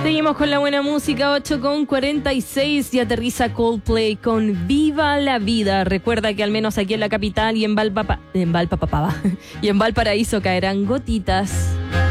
Seguimos con la buena música, 8:46 y aterriza Coldplay con Viva la Vida. Recuerda que al menos aquí en la capital y en Valparaíso caerán gotitas.